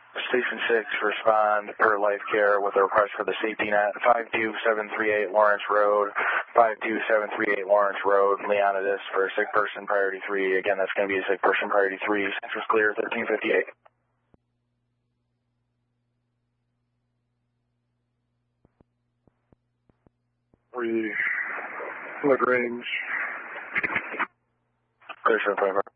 Station 6, respond per life care with a request for the safety net. 52738 Lawrence Road. 52738 Lawrence Road. Leonidas for a sick person, priority 3. Again, that's going to be a sick person, priority 3. Central's clear, 1358. Mid-range. Clear, 725.